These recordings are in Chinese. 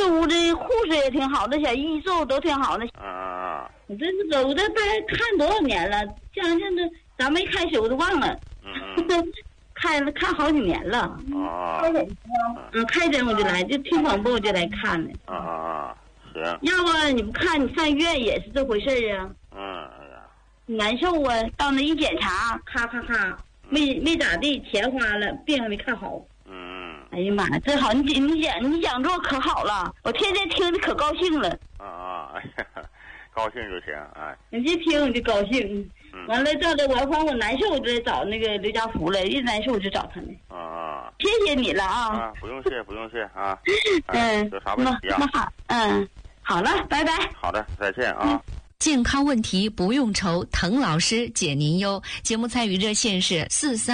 这屋的护士也挺好的，小医助都挺好的。我这大概看多少年了？这两天咱们一开始我都忘了。看好几年了。开诊我就来，就听广播我就来看了。 行。 要不你不看，你上医院也是这回事啊。难受啊！到那一检查，咔，没咋地，钱花了，病还没看好。哎呀妈呀，真好！你讲座可好了，我天天听着可高兴了。 哎呀，高兴就行，哎。 你一听我就高兴。完了，照着我难受，我就找那个刘家福了，一难受我就找他们。谢谢你了啊！ 不用谢啊。有啥问题啊？ 那好，好了，拜拜。 好的，再见啊。 健康问题不用愁，滕老师解您忧。节目参与热线是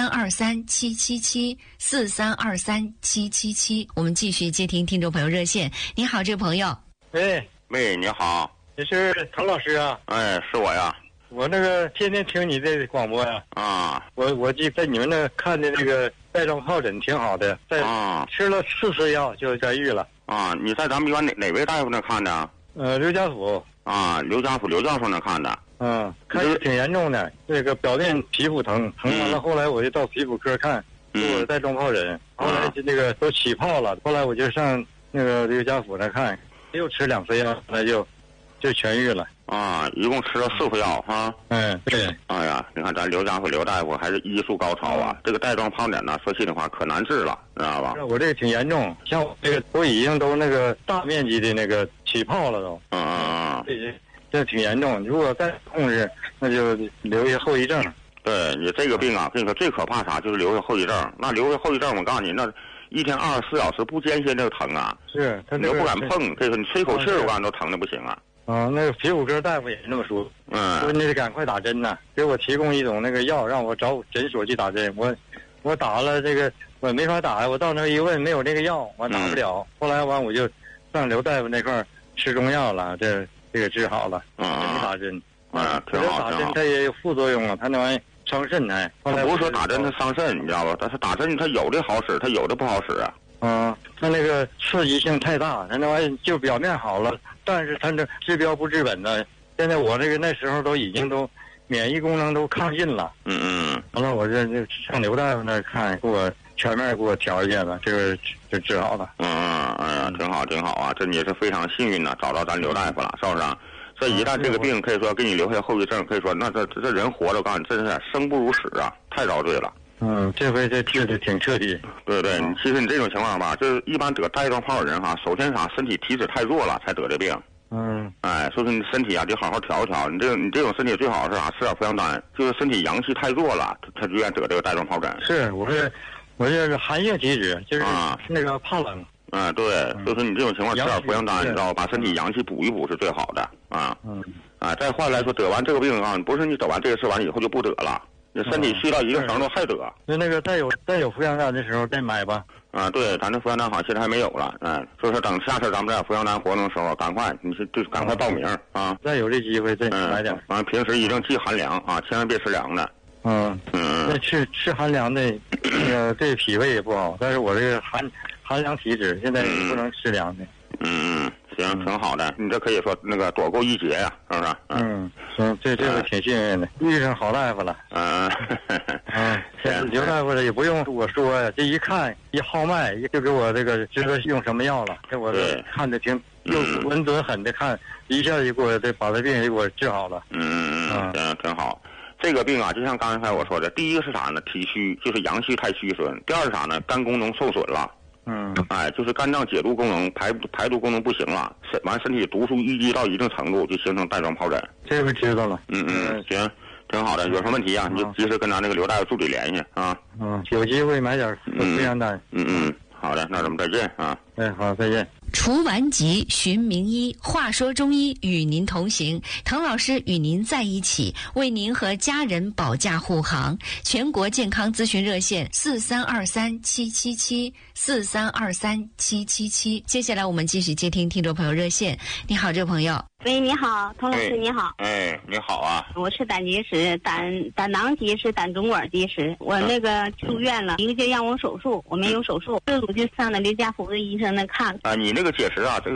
4323777743237777。我们继续接听听众朋友热线。你好，这位朋友。 喂，你好， 你是滕老师啊？ 哎，是我呀。 我那个天天听你这广播呀。我记在你们那看的那个带状疱疹挺好的，吃了4次药就痊愈了。 你在咱们医院哪位大夫那看的？ 刘家福。 刘家福刘教授那看的。 开始挺严重的，这个表面皮肤疼完了，后来我就到皮肤科看，说我带状疱疹，后来就那个都起泡了，后来我就上那个刘家福那看，又吃2次药，后来就痊愈了。 一共吃了4副药哈。 对。 哎呀，你看咱刘家福刘大夫还是医术高超啊！这个带状疱疹呢，说心里话可难治了，知道吧？ 我这个挺严重，像我这个都已经都那个大面积的那个起泡了都。这挺严重，如果再控制，那就留下后遗症。 对你这个病啊，跟你说最可怕啥，就是留下后遗症。那留下后遗症，我告诉你，那一天24小时不间歇这个疼啊， 是他你都不敢碰，这个你吹口气我告诉你都疼的不行啊。 那个皮肤科大夫也是那么说，说你得赶快打针呐，给我提供一种那个药，让我找诊所去打针。我打了这个，我没法打呀，我到那一问没有这个药，我打不了。后来我就上刘大夫那块吃中药了，这个治好了，没打针。 挺好。 打针它也有副作用啊，它那玩意伤肾还。 不是说打针它伤肾，你知道吧？但是打针它有的好使，它有的不好使啊。 它那个刺激性太大，它那玩意就表面好了，但是它这治标不治本的。现在我这个那时候都已经都免疫功能都亢进了。完了我这上刘大夫那看，给我全面给我调一下子，这个就治好了。 哎呀，挺好啊！这你是非常幸运的，找到咱刘大夫了，是不是？这一旦这个病可以说给你留下后遗症，可以说那这人活着，我告诉你，真是生不如死啊，太遭罪了。 这回这治的挺彻底。 对，其实你这种情况吧，就是一般得带状疱疹人哈，首先啥，身体体质太弱了才得这病。所以说你身体啊得好好调一调。你这种身体最好是啥，吃点茯香丹，就是身体阳气太弱了，他就愿得这个带状疱疹。 是，我这是寒性体质，就是那个怕冷。 对，所以说你这种情况吃点茯香丹，你知道吧，把身体阳气补一补是最好的再换来说，得完这个病啊，不是你得完这个事完了以后就不得了。你身体虚到一个程度还得。 那个再有茯香丹的时候再买吧。 对，咱这茯香丹好像现在还没有了。所以说等下次咱们这茯香丹活动的时候，赶快就赶快报名啊！ 再有这机会再买点。 完平时一定忌寒凉啊，千万别吃凉的。 那吃寒凉的，那个对脾胃也不好。但是我这个寒凉体质，现在也不能吃凉的。 行，挺好的。你这可以说那个躲过一劫呀，是不是？ 行，这个挺幸运的，遇上好大夫了。刘大夫也不用我说呀，这一看一号脉，就给我这个知道用什么药了。给我看的挺又稳准狠的看，一下就给我把这病就给我治好了。 行，挺好。这个病啊，就像刚才我说的，第一个是啥呢？体虚，就是阳气太虚损；第二是啥呢？肝功能受损了。就是肝脏解毒功能、排毒功能不行了，身体毒素淤积到一定程度，就形成带状疱疹。 这个知道了。 行，挺好的。有什么问题啊？你就及时跟咱那个刘大夫助理联系啊。 有机会买点茯香丹。 好的，那咱们再见啊。 好，再见。 除顽疾寻名医，话说中医与您同行，滕老师与您在一起，为您和家人保驾护航。全国健康咨询热线4323777743237777。接下来我们继续接听听众朋友热线。你好，这位朋友。 喂，你好，滕老师，你好。 你好啊。 我是胆结石，胆囊结石、胆总管结石。我那个出院了，一个就让我手术，我没有手术，这我就上了刘家福的医生那看。 你那个结石啊，这个